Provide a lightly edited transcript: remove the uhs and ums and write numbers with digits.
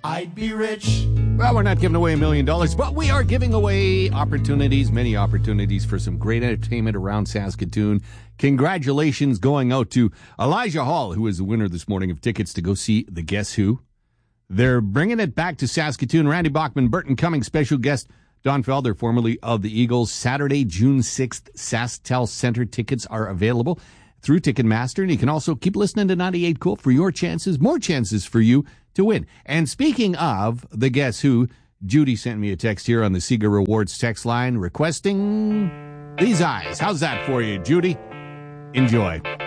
I'd be rich. Well, we're not giving away $1 million, but we are giving away opportunities, many opportunities for some great entertainment around Saskatoon. Congratulations going out to Elijah Hall, who is the winner this morning of tickets to go see the Guess Who. They're bringing it back to Saskatoon. Randy Bachman, Burton Cummings, special guest Don Felder, formerly of the Eagles. Saturday, June 6th, SaskTel Center. Tickets are available through Ticketmaster, and you can also keep listening to 98 Cool for your chances, more chances for you to win. And speaking of the Guess Who, Judy sent me a text here on the Seeger Rewards text line requesting These Eyes. How's that for you, Judy? Enjoy.